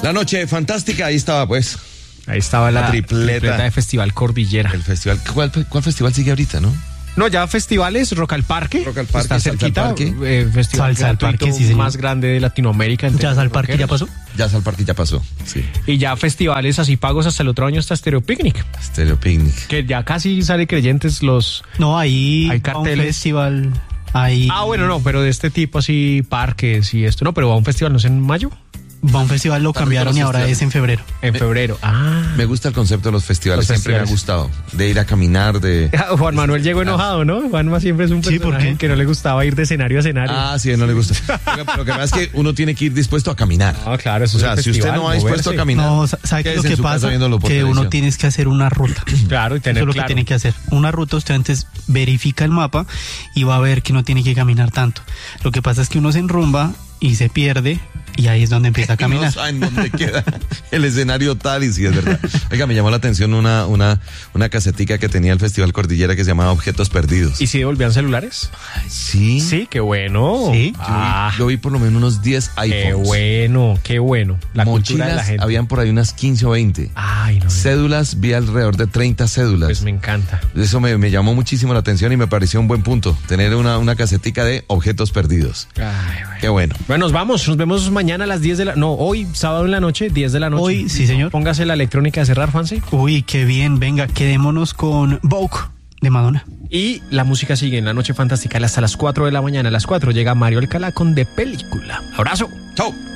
La noche fantástica, ahí estaba pues. Ahí estaba la tripleta de Festival Cordillera. El festival, ¿cuál festival sigue ahorita, no? No, ya festivales, Rock al Parque. Rock al Parque, está cerquita. Festival Salsa al Parque, sí, más grande de Latinoamérica. ¿Jazz al Parque ya pasó? Jazz al Parque ya pasó, sí. Y ya festivales así pagos hasta el otro año, hasta Stereo Picnic. Stereo Picnic. Que ya casi sale Creyentes los... No, ahí hay carteles. Un festival... Ahí... bueno, no, pero de este tipo así, parques y esto. No, pero va a un festival, ¿no es en mayo? Va a un festival, lo cambiaron y ahora es en febrero. En febrero. Me gusta el concepto de los festivales, siempre me ha gustado. De ir a caminar, de... Juan Manuel llegó enojado, ¿no? Juanma siempre es un personaje que no le gustaba ir de escenario a escenario. Sí, no le gusta. Lo que pasa es que uno tiene que ir dispuesto a caminar. Claro, eso o sea, si usted no va dispuesto a caminar... No, ¿sabe qué es lo que pasa? Que uno tiene que hacer una ruta. Claro, y tener eso es lo que tiene que hacer. Una ruta, usted antes verifica el mapa y va a ver que no tiene que caminar tanto. Lo que pasa es que uno se enrumba y se pierde y ahí es donde empieza a caminar. No saben dónde queda el escenario tal y sí, es verdad. Oiga, me llamó la atención una casetica que tenía el Festival Cordillera que se llamaba Objetos Perdidos. ¿Y si devolvían celulares? Sí. Sí, qué bueno. Sí. Yo vi por lo menos unos 10 iPhones. Qué bueno. La cultura de la gente. Habían por ahí unas 15 o 20. Cédulas, vi alrededor de 30 cédulas. Pues me encanta. Eso me llamó muchísimo la atención y me pareció un buen punto, tener una casetica de objetos perdidos. Qué bueno. Bueno, nos vemos mañana a las 10 de la... No, hoy, sábado en la noche, 10 de la noche. Hoy, sí, señor. Póngase la electrónica de cerrar, Juanse. Uy, qué bien. Venga, quedémonos con Vogue de Madonna. Y la música sigue en la noche fantástica hasta las 4 de la mañana. A las 4 llega Mario Alcalá con De Película. Abrazo. Chao.